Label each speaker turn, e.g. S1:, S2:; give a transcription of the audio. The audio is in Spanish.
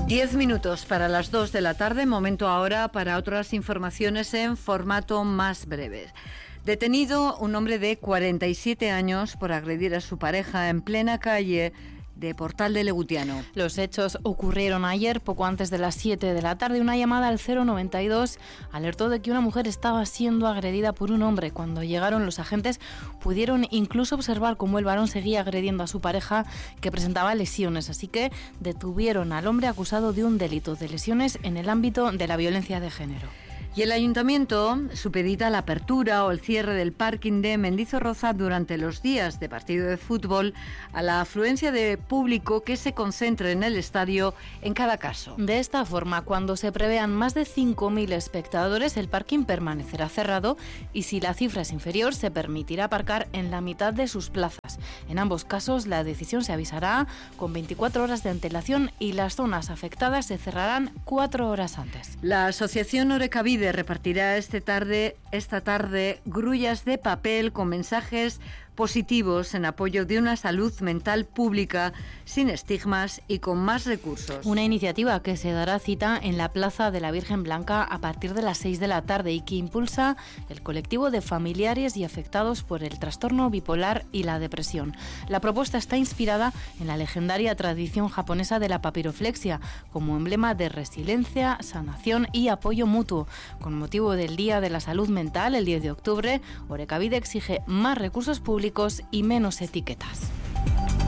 S1: 10 minutos para las 2 de la tarde, momento ahora para otras informaciones en formato más breve. Detenido un hombre de 47 años por agredir a su pareja en plena calle de Portal de Legutiano.
S2: Los hechos ocurrieron ayer, poco antes de las 7 de la tarde. Una llamada al 092 alertó de que una mujer estaba siendo agredida por un hombre. Cuando llegaron los agentes pudieron incluso observar cómo el varón seguía agrediendo a su pareja, que presentaba lesiones. Así que detuvieron al hombre acusado de un delito de lesiones en el ámbito de la violencia de género.
S1: Y el Ayuntamiento supedita la apertura o el cierre del parking de Mendizorroza durante los días de partido de fútbol a la afluencia de público que se concentre en el estadio en cada caso.
S2: De esta forma, cuando se prevean más de 5.000 espectadores, el parking permanecerá cerrado y si la cifra es inferior, se permitirá aparcar en la mitad de sus plazas. En ambos casos, la decisión se avisará con 24 horas de antelación y las zonas afectadas se cerrarán 4 horas antes.
S1: La asociación Orekabide repartirá esta tarde grullas de papel con mensajes positivos en apoyo de una salud mental pública sin estigmas y con más recursos.
S2: Una iniciativa que se dará cita en la Plaza de la Virgen Blanca a partir de las 6 de la tarde y que impulsa el colectivo de familiares y afectados por el trastorno bipolar y la depresión. La propuesta está inspirada en la legendaria tradición japonesa de la papiroflexia como emblema de resiliencia, sanación y apoyo mutuo. Con motivo del Día de la Salud Mental, el 10 de octubre, Orekabide exige más recursos públicos y menos etiquetas.